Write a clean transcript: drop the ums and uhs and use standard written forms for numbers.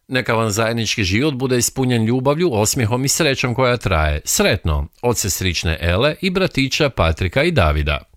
Neka vam zajednički život bude ispunjen ljubavlju, osmijehom i srećom koja traje. Sretno, od sestrične Ele i bratića Patrika i Davida.